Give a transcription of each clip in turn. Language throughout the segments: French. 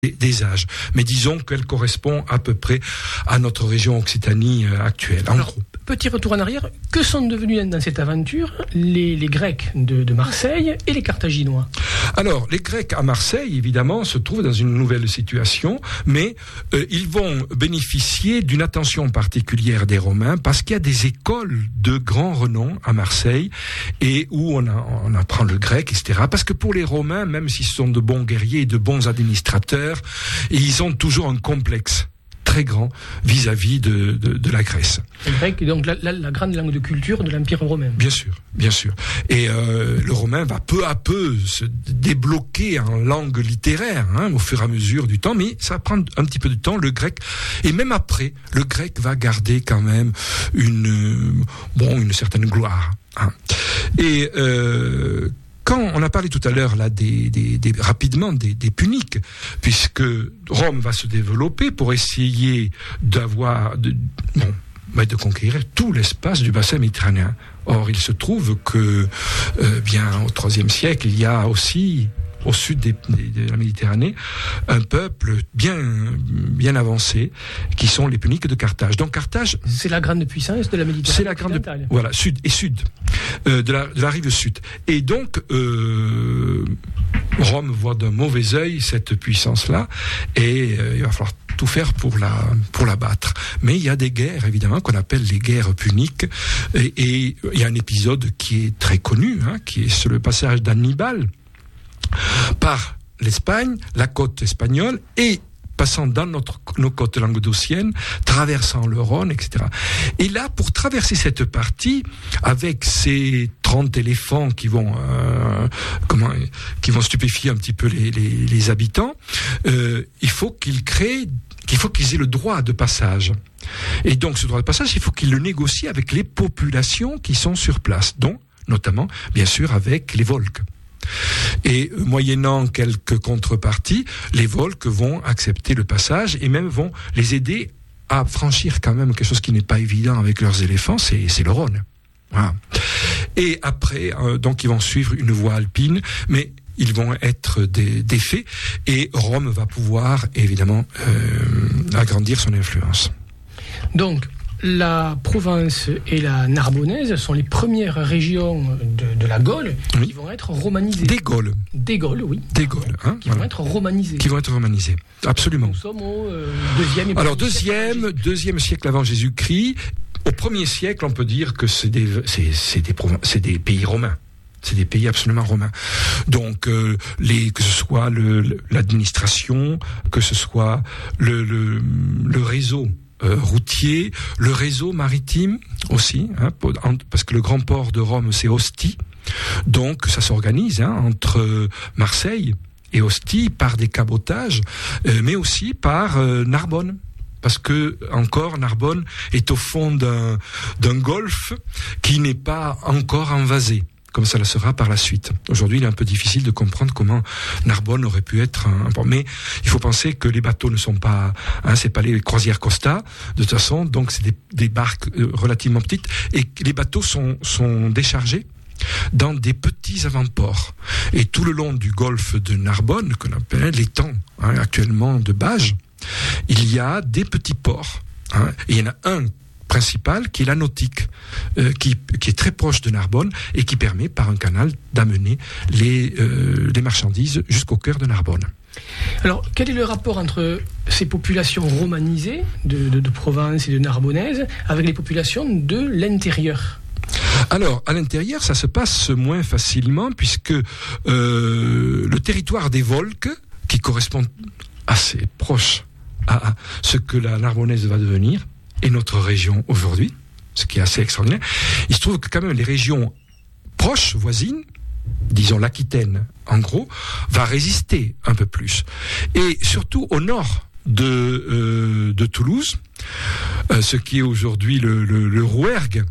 des âges. Mais disons qu'elle correspond à peu près à notre région Occitanie actuelle, en gros. Petit retour en arrière, que sont devenus dans cette aventure les Grecs de Marseille et les Carthaginois ? Alors, les Grecs à Marseille, évidemment, se trouvent dans une nouvelle situation, mais ils vont bénéficier d'une attention particulière des Romains parce qu'il y a des écoles de grand renom à Marseille et où on apprend le grec, etc. Parce que pour les Romains, même s'ils sont de bons guerriers et de bons administrateurs, ils ont toujours un complexe très grand vis-à-vis de la Grèce. Le grec est donc la grande langue de culture de l'Empire romain. Bien sûr, bien sûr. Et le romain va peu à peu se débloquer en langue littéraire, au fur et à mesure du temps, mais ça va prendre un petit peu de temps, le grec. Et même après, le grec va garder quand même une certaine gloire. Et quand on a parlé tout à l'heure là rapidement des Puniques, puisque Rome va se développer pour essayer de conquérir tout l'espace du bassin méditerranéen. Or, il se trouve que au IIIe siècle, il y a aussi au sud de la Méditerranée, un peuple bien avancé, qui sont les Puniques de Carthage. Donc Carthage, c'est la grande puissance de la Méditerranée. C'est la grande, voilà, sud de la rive sud. Et donc Rome voit d'un mauvais œil cette puissance-là, et il va falloir tout faire pour la battre. Mais il y a des guerres, évidemment, qu'on appelle les guerres puniques, et il y a un épisode qui est très connu, qui est sur le passage d'Hannibal par l'Espagne, la côte espagnole, et passant dans nos côtes languedociennes, traversant le Rhône, etc. Et là, pour traverser cette partie, avec ces 30 éléphants qui vont stupéfier un petit peu les habitants, il faut qu'ils aient le droit de passage. Et donc, ce droit de passage, il faut qu'ils le négocient avec les populations qui sont sur place, dont, notamment, bien sûr, avec les Volsques. Et moyennant quelques contreparties, les Volsques vont accepter le passage et même vont les aider à franchir quand même quelque chose qui n'est pas évident avec leurs éléphants, c'est le Rhône. Voilà. Et après, donc ils vont suivre une voie alpine, mais ils vont être défaits et Rome va pouvoir évidemment agrandir son influence. Donc, la Provence et la Narbonnaise sont les premières régions de la Gaule qui vont être romanisées. Des Gaules. Des Gaules, oui. Des Gaules, vont être romanisées. Qui vont être romanisées, absolument. Nous sommes au deuxième siècle avant Jésus-Christ. Au premier siècle, on peut dire que c'est des pays romains. C'est des pays absolument romains. Donc, que ce soit l'administration, que ce soit le réseau routier, le réseau maritime aussi, parce que le grand port de Rome, c'est Ostie. Donc, ça s'organise entre Marseille et Ostie par des cabotages, mais aussi par Narbonne. Parce que, encore, Narbonne est au fond d'un golfe qui n'est pas encore envasé, comme ça le sera par la suite. Aujourd'hui, il est un peu difficile de comprendre comment Narbonne aurait pu être mais il faut penser que les bateaux ne sont pas, c'est pas les croisières Costa, de toute façon, donc c'est des barques relativement petites, et les bateaux sont déchargés dans des petits avant-ports. Et tout le long du golfe de Narbonne, qu'on appelle l'étang, actuellement de Bages, il y a des petits ports, et il y en a un principal qui est la nautique, qui est très proche de Narbonne et qui permet par un canal d'amener les marchandises jusqu'au cœur de Narbonne. Alors, quel est le rapport entre ces populations romanisées de Provence et de Narbonnaise avec les populations de l'intérieur ? Alors, à l'intérieur, ça se passe moins facilement puisque le territoire des Volsques, qui correspond assez proche à ce que la Narbonnaise va devenir, et notre région aujourd'hui, ce qui est assez extraordinaire, il se trouve que quand même les régions proches, voisines, disons l'Aquitaine en gros, va résister un peu plus. Et surtout au nord de Toulouse, ce qui est aujourd'hui le Rouergue,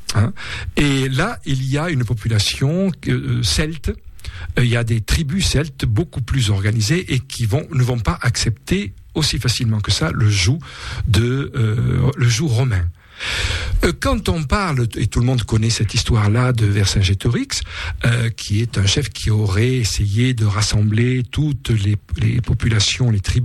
et là il y a une population celte, il y a des tribus celtes beaucoup plus organisées et qui ne vont pas accepter aussi facilement que ça le joug romain. Quand on parle, et tout le monde connaît cette histoire-là de Vercingétorix, qui est un chef qui aurait essayé de rassembler toutes les populations, les tribus